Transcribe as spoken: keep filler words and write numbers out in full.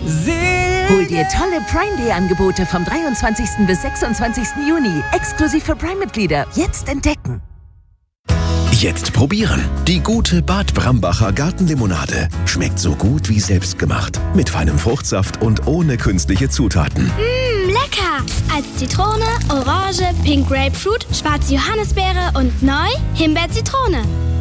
Hol dir tolle Prime Day Angebote vom dreiundzwanzigsten bis sechsundzwanzigsten Juni. Exklusiv für Prime-Mitglieder. Jetzt entdecken. Jetzt probieren. Die gute Bad Brambacher Gartenlimonade. Schmeckt so gut wie selbstgemacht. Mit feinem Fruchtsaft und ohne künstliche Zutaten. Mmm, lecker! Als Zitrone, Orange, Pink Grapefruit, schwarze Johannisbeere und neu Himbeer-Zitrone.